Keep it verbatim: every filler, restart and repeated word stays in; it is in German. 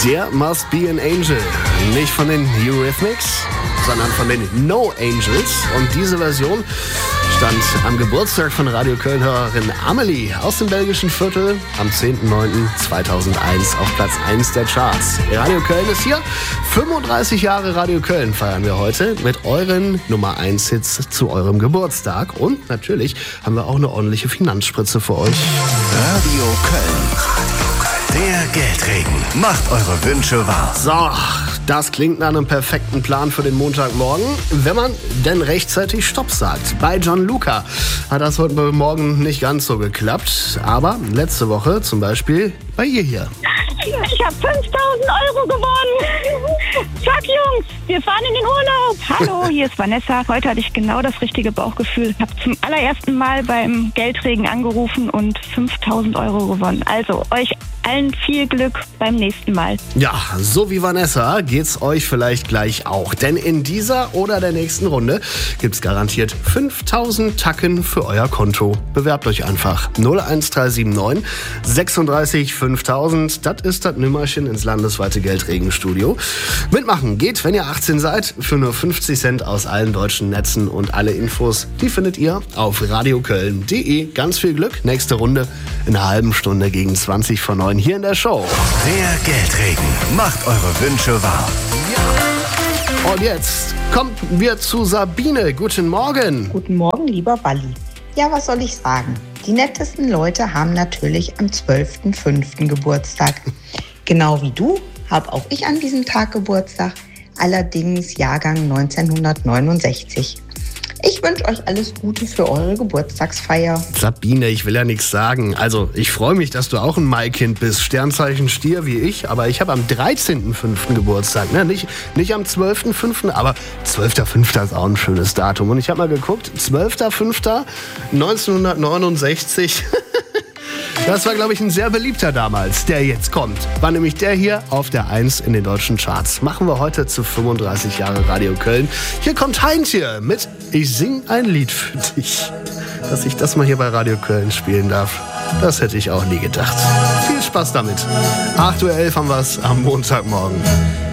Der Must Be an Angel. Nicht von den Eurythmics, sondern von den No Angels. Und diese Version stand am Geburtstag von Radio Köln-Hörerin Amelie aus dem belgischen Viertel am zehnten neunten zweitausendeins auf Platz eins der Charts. Radio Köln ist hier. fünfunddreißig Jahre Radio Köln feiern wir heute mit euren Nummer eins Hits zu eurem Geburtstag. Und natürlich haben wir auch eine ordentliche Finanzspritze für euch. Radio Köln. Der Geldregen macht eure Wünsche wahr. So, das klingt nach einem perfekten Plan für den Montagmorgen, wenn man denn rechtzeitig Stopp sagt. Bei John Luca hat das heute Morgen nicht ganz so geklappt, aber letzte Woche zum Beispiel bei ihr hier. Ich habe fünftausend Euro gewonnen. Zack, Jungs, wir fahren in den Urlaub. Hallo, hier ist Vanessa. Heute hatte ich genau das richtige Bauchgefühl. Ich habe zum allerersten Mal beim Geldregen angerufen und fünftausend Euro gewonnen. Also euch allen viel Glück beim nächsten Mal. Ja, so wie Vanessa geht's euch vielleicht gleich auch. Denn in dieser oder der nächsten Runde gibt's garantiert fünftausend Tacken für euer Konto. Bewerbt euch einfach. null eins drei sieben neun sechsunddreißig fünftausend. Das ist das Nummerchen ins landesweite Geldregenstudio. Mitmachen geht, wenn ihr achtzehn seid, für nur fünfzig Cent aus allen deutschen Netzen. Und alle Infos, die findet ihr auf radioköln punkt de. Ganz viel Glück. Nächste Runde in einer halben Stunde gegen zwanzig vor neun hier in der Show. Der Geldregen macht eure Wünsche wahr. Ja. Und jetzt kommen wir zu Sabine. Guten Morgen. Guten Morgen, lieber Walli. Ja, was soll ich sagen? Die nettesten Leute haben natürlich am zwölften fünften Geburtstag. Genau wie du habe auch ich an diesem Tag Geburtstag, allerdings Jahrgang neunzehnhundertneunundsechzig. Ich wünsche euch alles Gute für eure Geburtstagsfeier. Sabine, ich will ja nichts sagen. Also, ich freue mich, dass du auch ein Maikind bist. Sternzeichen Stier wie ich. Aber ich habe am dreizehnten fünften Geburtstag. Ne? Nicht, nicht am zwölften fünften, aber zwölfter fünfter ist auch ein schönes Datum. Und ich habe mal geguckt, zwölfter fünfter neunzehnhundertneunundsechzig. Das war, glaube ich, ein sehr beliebter damals, der jetzt kommt. War nämlich der hier auf der eins in den deutschen Charts. Machen wir heute zu fünfunddreißig Jahre Radio Köln. Hier kommt Heintje mit Ich sing ein Lied für dich. Dass ich das mal hier bei Radio Köln spielen darf, das hätte ich auch nie gedacht. Viel Spaß damit. acht Uhr elf haben wir es am Montagmorgen.